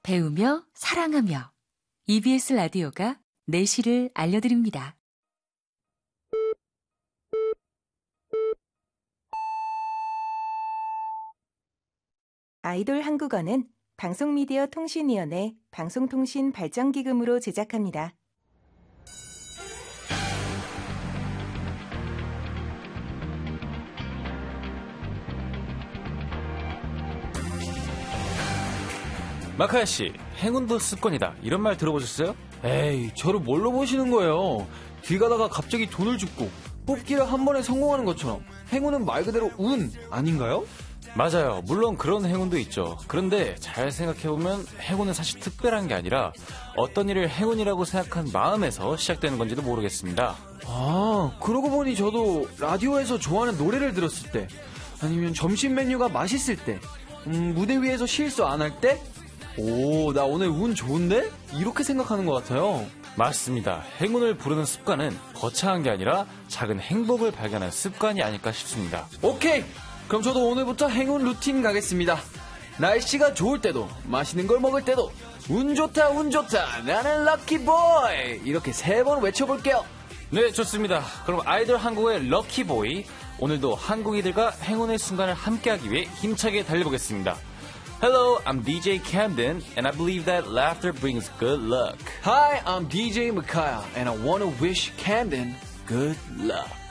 배우며 사랑하며 EBS 라디오가 내실을 알려드립니다. 아이돌 한국어는 방송미디어통신위원회 방송통신발전기금으로 제작합니다. 마카야 씨, 행운도 습관이다. 이런 말 들어보셨어요? 에이, 저를 뭘로 보시는 거예요? 길 가다가 갑자기 돈을 줍고 뽑기를 한 번에 성공하는 것처럼 행운은 말 그대로 운 아닌가요? 맞아요. 물론 그런 행운도 있죠. 그런데 잘 생각해보면 행운은 사실 특별한 게 아니라 어떤 일을 행운이라고 생각한 마음에서 시작되는 건지도 모르겠습니다. 아, 그러고 보니 저도 라디오에서 좋아하는 노래를 들었을 때, 아니면 점심 메뉴가 맛있을 때, 무대 위에서 실수 안 할 때, 오, 나 오늘 운 좋은데? 이렇게 생각하는 것 같아요. 맞습니다. 행운을 부르는 습관은 거창한 게 아니라 작은 행복을 발견하는 습관이 아닐까 싶습니다. 오케이! 그럼 저도 오늘부터 행운 루틴 가겠습니다. 날씨가 좋을 때도, 맛있는 걸 먹을 때도, 운 좋다, 운 좋다, 나는 럭키보이! 이렇게 3번 외쳐볼게요. 네, 좋습니다. 그럼 아이돌 한국의 럭키보이, 오늘도 한국이들과 행운의 순간을 함께하기 위해 힘차게 달려보겠습니다. Hello, I'm DJ Camden, and I believe that laughter brings good luck. Hi, I'm DJ Makaya, and I want to wish Camden good luck.